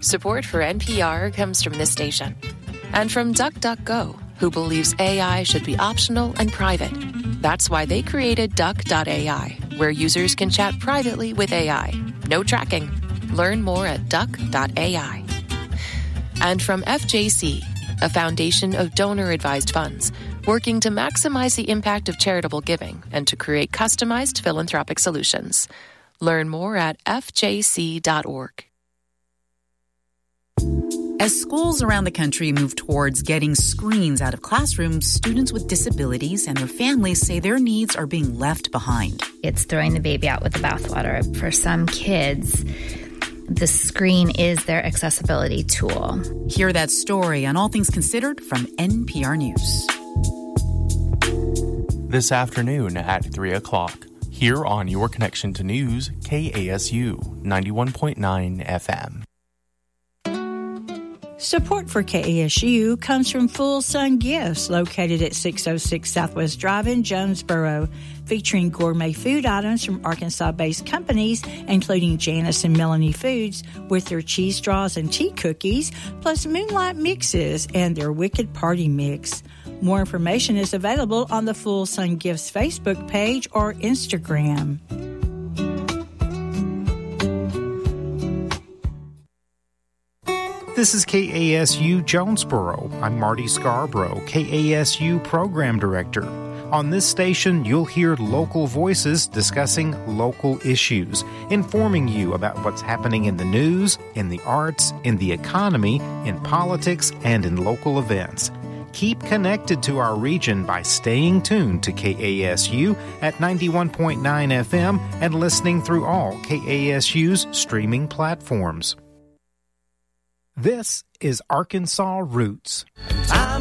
Support for NPR comes from this station. And from DuckDuckGo, who believes AI should be optional and private. That's why they created Duck.ai, where users can chat privately with AI. No tracking. Learn more at Duck.ai. And from FJC, a foundation of donor-advised funds, working to maximize the impact of charitable giving and to create customized philanthropic solutions. Learn more at fjc.org. As schools around the country move towards getting screens out of classrooms, students with disabilities and their families say their needs are being left behind. It's throwing the baby out with the bathwater. For some kids, the screen is their accessibility tool. Hear that story on All Things Considered from NPR News. This afternoon at 3 o'clock, here on Your Connection to News, KASU 91.9 FM. Support for KASU comes from Full Sun Gifts, located at 606 Southwest Drive in Jonesboro, featuring gourmet food items from Arkansas-based companies, including Janice and Melanie Foods, with their cheese straws and tea cookies, plus Moonlight Mixes and their Wicked Party Mix. More information is available on the Full Sun Gifts Facebook page or Instagram. This is KASU Jonesboro. I'm Marty Scarborough, KASU Program Director. On this station, you'll hear local voices discussing local issues, informing you about what's happening in the news, in the arts, in the economy, in politics, and in local events. Keep connected to our region by staying tuned to KASU at 91.9 FM and listening through all KASU's streaming platforms. This is Arkansas Roots. I'm